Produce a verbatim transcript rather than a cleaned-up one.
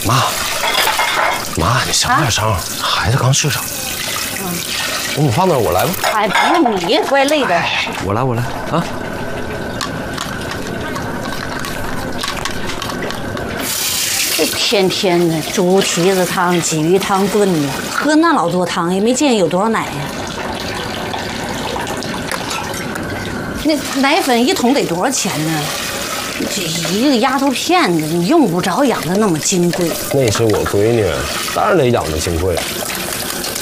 妈，妈，你小点声，啊、孩子刚睡着。嗯，我给你放那儿，我来吧。 哎，不用你，怪累的。 我来，我来啊。 这天天的猪蹄子汤、鲫鱼汤炖的，喝那老多汤，也没见有多少奶呀。那奶粉一桶得多少钱呢？这一个丫头片子，你用不着养的那么金贵。 那是我闺女，当然得养的金贵。